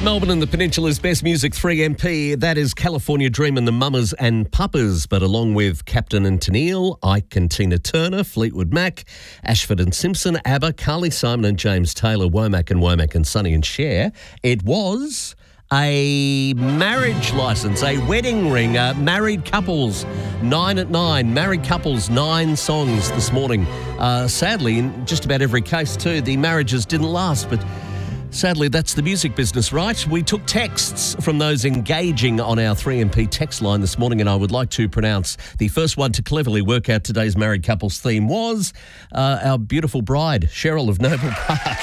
Melbourne and the Peninsula's best music, 3MP. That is California Dream and the Mamas and Papas, but along with Captain and Tennille, Ike and Tina Turner, Fleetwood Mac, Ashford and Simpson, ABBA, Carly Simon and James Taylor, Womack and Sonny and Cher. It was a marriage licence, a wedding ring, married couples, 9 at 9. Married couples, 9 songs this morning. Sadly, in just about every case too, the marriages didn't last, but sadly, that's the music business, right? We took texts from those engaging on our 3MP text line this morning, and I would like to pronounce the first one to cleverly work out today's married couples theme was our beautiful bride, Cheryl of Noble Park.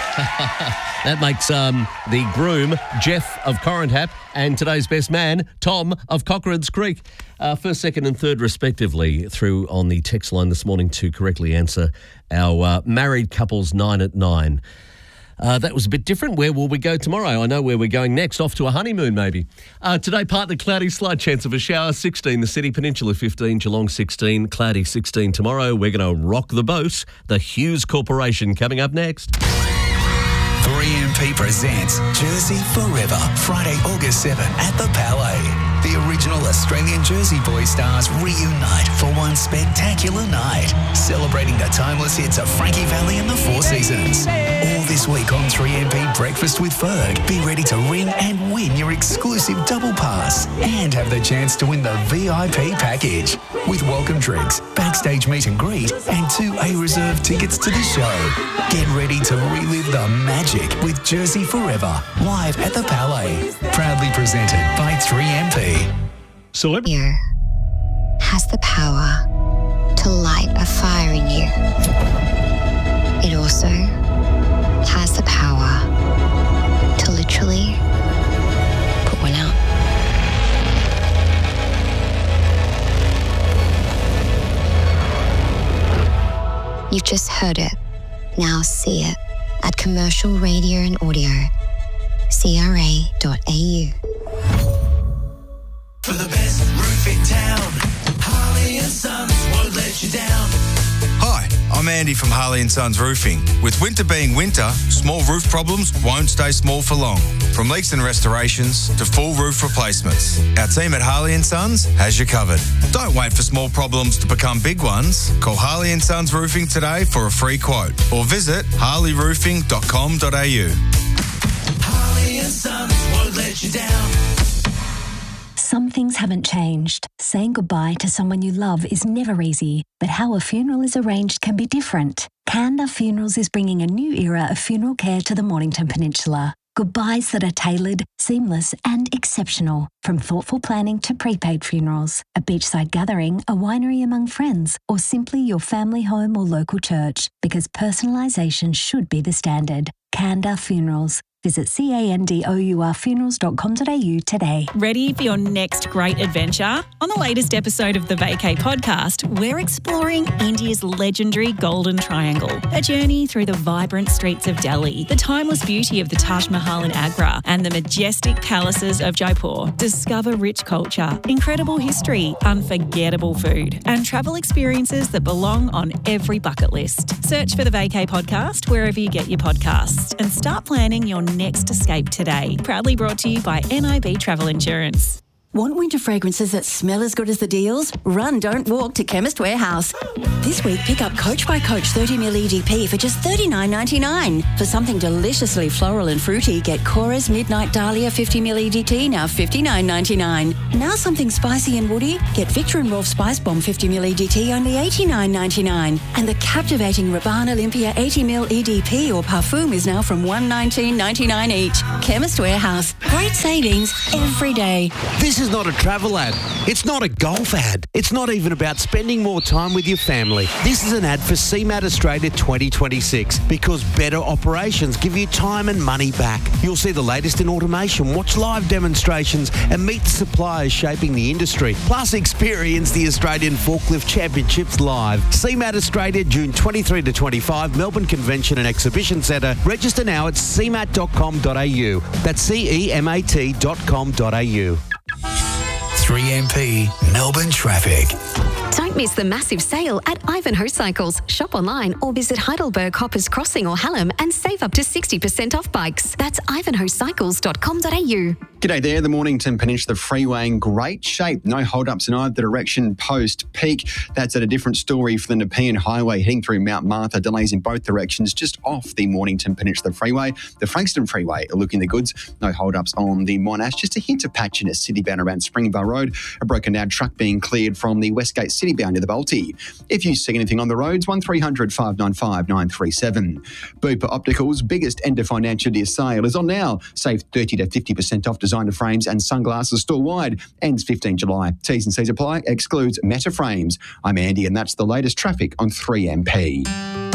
That makes the groom, Jeff of Correntap, and today's best man, Tom of Cochrane's Creek. First, second and third, respectively, through on the text line this morning to correctly answer our married couples 9 at 9. That was a bit different. Where will we go tomorrow? I know where we're going next. Off to a honeymoon, maybe. Today, partly cloudy, slight chance of a shower. 16, the City Peninsula 15, Geelong 16, cloudy 16 tomorrow. We're going to rock the boat. The Hughes Corporation coming up next. 3MP presents Jersey Forever, Friday, August 7 at the Palais. The original Australian Jersey Boy stars reunite for one spectacular night, celebrating the timeless hits of Frankie Valli and the Four Seasons. All this week on 3MP Breakfast with Ferg. Be ready to ring and win your exclusive double pass and have the chance to win the VIP package with welcome drinks, backstage meet and greet, and 2 A-reserve tickets to the show. Get ready to relive the magic with Jersey Forever, live at the Palais. Proudly presented by 3MP. Fear has the power to light a fire in you. It also has the power to literally put one out. You've just heard it. Now see it at Commercial Radio and Audio, CRA.au. For the best roof in town, Harley & Sons won't let you down. Hi, I'm Andy from Harley & Sons Roofing. With winter being winter, small roof problems won't stay small for long. From leaks and restorations to full roof replacements, our team at Harley & Sons has you covered. Don't wait for small problems to become big ones. Call Harley & Sons Roofing today for a free quote or visit harleyroofing.com.au. Harley & Sons won't let you down. Some things haven't changed. Saying goodbye to someone you love is never easy, but how a funeral is arranged can be different. Kanda Funerals is bringing a new era of funeral care to the Mornington Peninsula. Goodbyes that are tailored, seamless and exceptional. From thoughtful planning to prepaid funerals, a beachside gathering, a winery among friends, or simply your family home or local church, because personalisation should be the standard. Kanda Funerals. Visit candourfunerals.com.au today. Ready for your next great adventure? On the latest episode of the Vacay podcast, we're exploring India's legendary Golden Triangle, a journey through the vibrant streets of Delhi, the timeless beauty of the Taj Mahal in Agra, and the majestic palaces of Jaipur. Discover rich culture, incredible history, unforgettable food, and travel experiences that belong on every bucket list. Search for the Vacay podcast wherever you get your podcasts and start planning your next escape today. Proudly brought to you by NIB Travel Insurance. Want winter fragrances that smell as good as the deals? Run, don't walk to Chemist Warehouse. This week, pick up Coach by Coach 30ml EDP for just $39.99. For something deliciously floral and fruity, get Cora's Midnight Dahlia 50ml EDT, now $59.99. Now something spicy and woody, get Victor & Rolf Spice Bomb 50ml EDT, only $89.99. And the captivating Rabanne Olympia 80ml EDP or Parfum is now from $119.99 each. Chemist Warehouse. Great savings every day. This is not a travel ad. It's not a golf ad. It's not even about spending more time with your family. This is an ad for CMAT Australia 2026 because better operations give you time and money back. You'll see the latest in automation, watch live demonstrations and meet the suppliers shaping the industry. Plus experience the Australian Forklift Championships live. CMAT Australia, June 23 to 25, Melbourne Convention and Exhibition Centre. Register now at cmat.com.au. That's CEMAT.com.au. 3MP Melbourne Traffic. Don't miss the massive sale at Ivanhoe Cycles. Shop online or visit Heidelberg, Hoppers Crossing or Hallam and save up to 60% off bikes. That's ivanhoecycles.com.au. G'day there. The Mornington Peninsula Freeway in great shape. No hold-ups in either direction post-peak. That's at a different story for the Nepean Highway heading through Mount Martha. Delays in both directions just off the Mornington Peninsula Freeway. The Frankston Freeway are looking the goods. No hold-ups on the Monash. Just a hint of patchiness city-bound around Springvale Road. A broken-down truck being cleared from the Westgate city-bound near the Balti. If you see anything on the roads, 1300 595 937. Bupa Opticals' biggest end of financial year sale is on now. Save 30 to 50% off designer frames and sunglasses store-wide. Ends 15 July. T's and C's apply. Excludes Meta Frames. I'm Andy and that's the latest traffic on 3MP.